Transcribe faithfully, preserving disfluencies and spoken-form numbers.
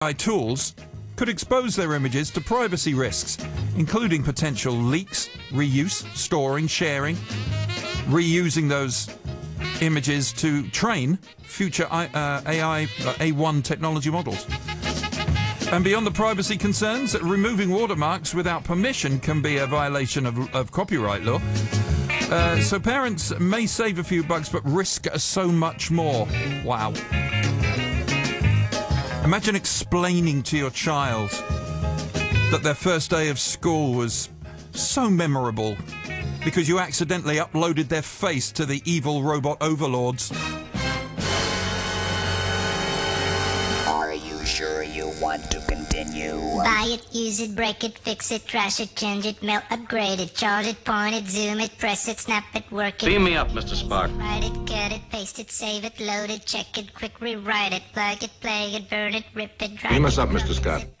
A I tools could expose their images to privacy risks, including potential leaks, reuse, storing, sharing, reusing those images to train future uh, A I uh, A one technology models. And beyond the privacy concerns, removing watermarks without permission can be a violation of, of copyright law. Uh, so parents may save a few bucks but risk so much more. Wow. Imagine explaining to your child that their first day of school was so memorable because you accidentally uploaded their face to the evil robot overlords. Are you sure you want to continue? Buy it, use it, break it, fix it, trash it, change it, melt, upgrade it, charge it, point it, zoom it, press it, snap it, work it. Beam me up, Mister Spark. Write it, cut it, paste it, save it, load it, check it, quick rewrite it, plug it, play it, burn it, rip it, drag it. Beam us up, Mister Scott.